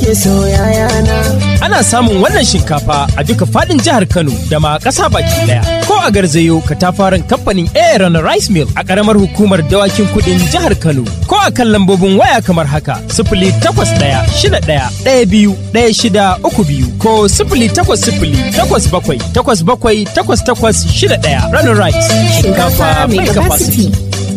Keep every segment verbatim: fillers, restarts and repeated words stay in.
nake so yayana. Ana samun wannan shinkafa a duka fadin jihar Kano da ma ƙasa baki daya. Ko a garzayo katafaren kamfanin Aaron Rice Mill a ƙaramar hukumar dawakin kuɗin jihar Kano. Ko a kan lambobin waya kamar haka sifili takwas ɗaya shida ɗaya ɗaya biyu ɗaya shida uku biyu ko sifili takwas sifili takwas bakwai takwas bakwai takwas takwas shida ɗaya. Runner Rice shinkafa mai capacity.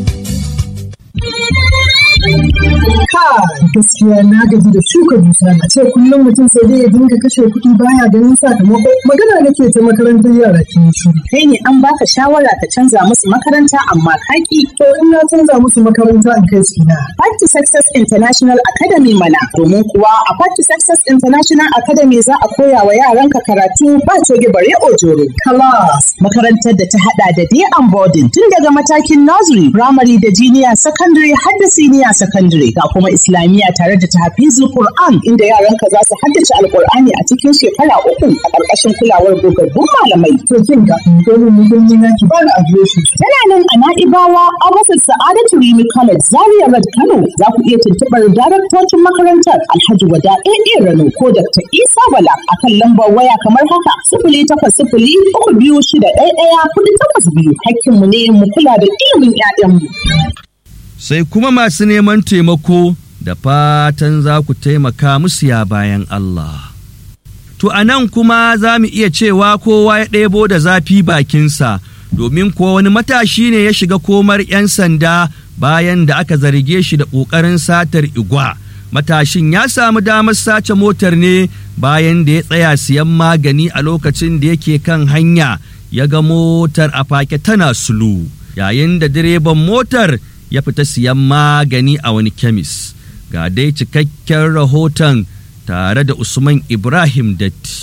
Ka gaskiya na gaji da shuka dusa a ce kullum mutum sai dai ya dinga kashe kuɗi baya ganin sakamako. Magana nake ta makarantar yara kin shi. Kai ne an baka shawara ka canza musu makaranta amma kaki. To in na canza musu makaranta in kai su ina. Path to Success International Academy mana. Domin kuwa a Path to Success International Academy za a koya wa yaranka karatu ba coge bare ojoro. Class. Makarantar da ta hada da day and boarding tun daga matakin nursery, primary da junior secondary har da senior secondary ga kuma islamiyya tare da tahfizul Qur'an inda yaranka za su haddace alqur'ani a cikin shekara uku a ƙarƙashin kulawar gogaggun malamai. To kin ga dole mu gani na ki bani adireshi. Tana nan a Na'ibawa a wasu Sa'adatu Rimi College Zaria Road Kano. Za ku iya tuntuɓar daraktocin makarantar Alhaji Wada A A Rano ko Dakta Isa Bala akan lambar waya kamar haka sifili takwas sifili uku biyu shida ɗaya ɗaya kuɗi takwas biyu. Hakkinmu ne mu kula da ilimin 'ya'yanmu. Sai kuma masu neman taimako da fatan za ku taimaka musu ya bayan Allah. To a nan kuma za mu iya cewa kowa ya ɗebo da zafi bakinsa, domin kuwa wani matashi ne ya shiga komar 'yan sanda bayan da aka zarge shi da ƙoƙarin satar igwa. Matashin ya samu damar sace motar ne bayan da ya tsaya siyan magani a lokacin da yake kan hanya ya ga motar a fake tana sulu, yayin da direban motar ya fita siyan magani a wani kemis. Ga dai cikakken rahoton tare da Usman Ibrahim Datti.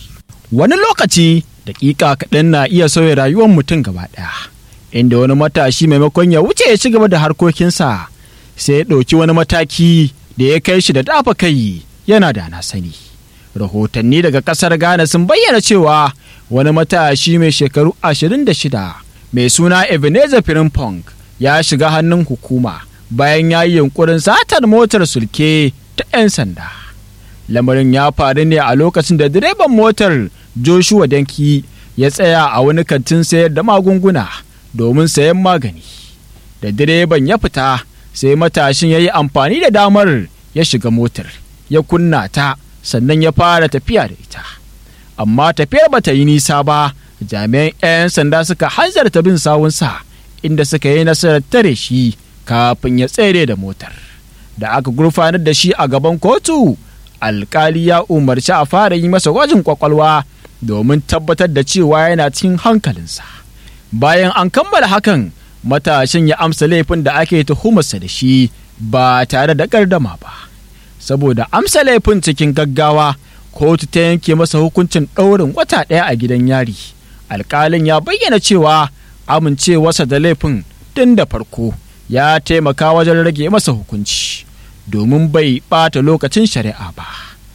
Wani lokaci dakika kaɗan na iya sauya rayuwar mutum gaba ɗaya, inda wani matashi maimakon ya wuce ya ci gaba da harkokinsa sai ya ɗauki wani mataki da ya kai shi da dafa kai yana da na sani. Rahotanni daga ƙasar Ghana sun bayyana cewa wani matashi mai shekaru ashirin da shida mai suna Ebenezer Frimpong ya shiga hannun hukuma bayan ya yi yunkurin satar motar sulke ta 'yan sanda. Lamarin ya faru ne a lokacin da direban motar Joshua Danki ya tsaya a wani kantin sayar da magunguna domin sayan magani. Da direban ya fita sai matashin ya yi amfani da damar ya shiga motar, ya kunna ta sannan ya fara tafiya da ita. Amma tafiyar bata yi nisa ba, jami'an 'yan sanda suka hanzarta bin sawunsa inda suka yi nasarar tare shi kafin ya tsere da motar. Da aka gurfanar da shi a gaban kotu, alkali ya umarci a fara yi masa gwajin kwakwalwa domin tabbatar da cewa yana cikin hankalinsa. Bayan an kammala hakan, matashin ya amsa laifin da ake tuhumarsa da shi ba tare da gardama ba. Saboda amsa laifin cikin gaggawa, kotu ta yanke masa hukuncin ɗaurin wata ɗaya a gidan yari. Alkalin ya bayyana cewa amincewarsa da laifin tun da farko ya taimaka wajen rage masa hukunci domin bai ɓata lokacin shari'a ba.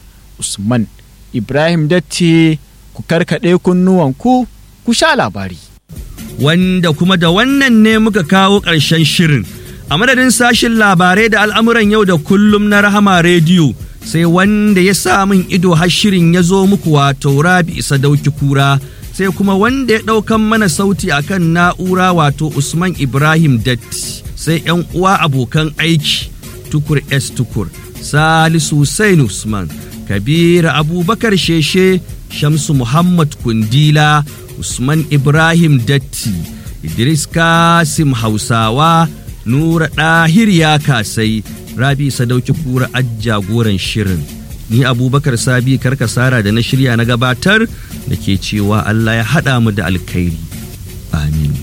Usman Ibrahim Datti, ku karkaɗe kunnuwanku ku sha labari. Wanda kuma da wannan ne muka kawo ƙarshen shirin. A madadin sashin labarai da al'amuran yau da kullum na Rahama Rediyo, sai wanda ya sa min ido har shirin ya zo muku wato Rabi Sadauki Kura, sai kuma wanda ya ɗaukan mana sauti akan na'ura wato Usman Ibrahim Datti, sai ‘yan uwa abokan aiki Tukur S. Tukur, Salisu Hussein Usman, Kabiru Abubakar Sheshe, Shamsu Muhammad Kundila, Usman Ibrahim Datti, Idris Kasim Hausawa, Nura Ɗahir ya kasai, Rabi Sadauki Kura jagoran shirin. Ni Abubakar Sabi Karkasara da na shirya na gabatar da ke cewa Allah ya haɗa mu da alkhairi. Amin.